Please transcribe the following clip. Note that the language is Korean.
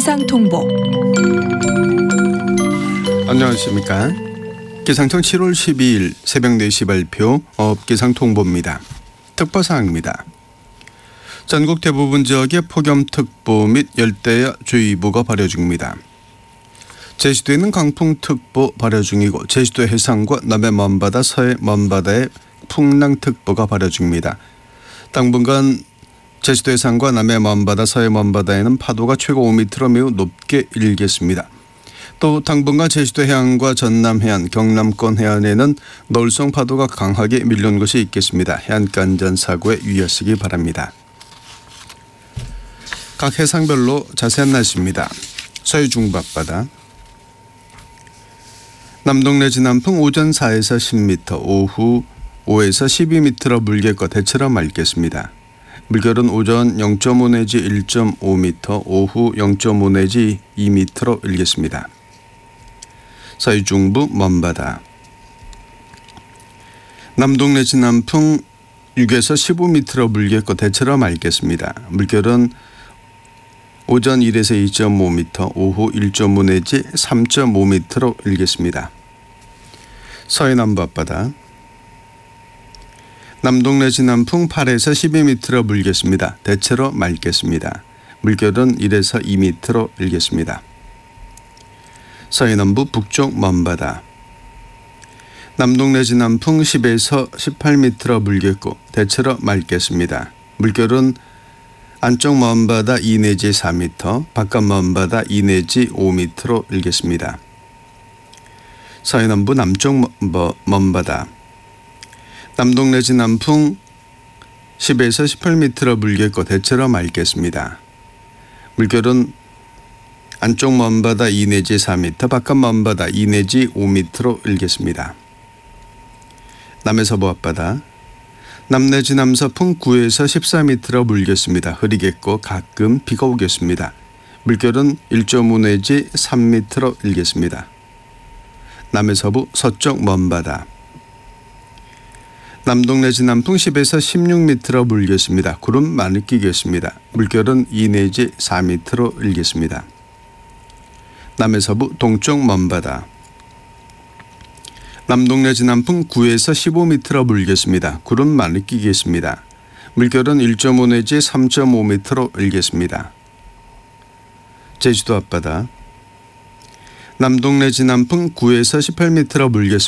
기상통보. 안녕하십니까. 기상청 7월 12일 새벽 4시 발표 기상통보입니다. 특보사항입니다. 전국 대부분 지역에 폭염특보 및 열대야주의보가 발효 중입니다. 제주도에는 강풍특보 발효 중이고 제주도 해상과 남해 먼바다, 서해 먼바다에 풍랑특보가 발효 중입니다. 당분간 제주도 해상과 남해 먼바다, 서해 먼바다에는 파도가 최고 5m로 매우 높게 일겠습니다. 또 당분간 제주도 해안과 전남 해안, 경남권 해안에는 노을성 파도가 강하게 밀려오는 것이 있겠습니다. 해안가 안전 사고에 유의하시기 바랍니다. 각 해상별로 자세한 날씨입니다. 서해 중부 앞바다 남동 내지 남풍 오전 4에서 10m, 오후 5에서 12m로 물겠고 대체로 맑겠습니다. 물결은 오전 0.5 내지 1.5m, 오후 0.5 내지 2m로 일겠습니다. 서해 중부 먼바다 남동 내지 남풍 6에서 15m로 물겠고 대체로 맑겠습니다. 물결은 오전 1에서 2.5m, 오후 1.5 내지 3.5m로 일겠습니다. 서해 남부 앞바다 남동 내지 남풍 8에서 12m로 물겠습니다. 대체로 맑겠습니다. 물결은 1에서 2m로 일겠습니다. 서해 남부 북쪽 먼바다 남동 내지 남풍 10에서 18m로 물겠고 대체로 맑겠습니다. 물결은 안쪽 먼바다 2 내지 4m, 바깥 먼바다 2 내지 5m로 일겠습니다. 서해 남부 남쪽 먼바다 남동 내지 남풍 10에서 18m로 물겠고 대체로 맑겠습니다. 물결은 안쪽 먼바다 2 내지 4m, 바깥 먼바다 2 내지 5m로 일겠습니다. 남해 서부 앞바다 남 내지 남서풍 9에서 14m로 물겠습니다. 흐리겠고 가끔 비가 오겠습니다. 물결은 1.5 내지 3m로 일겠습니다. 남해 서부 서쪽 먼바다 남동 내지 남풍 10에서 16m로 물겠습니다. 구름 많이 끼겠습니다. 물결은 2 내지 4m로 일겠습니다. 남해 서부 동쪽 먼바다 남동 내지 남풍 9에서 15m로 물겠습니다. 구름 많이 끼겠습니다. 물결은 1.5 내지 3.5m로 일겠습니다. 제주도 앞바다 남동 내지 남풍 9에서 18m로 물겠습니다.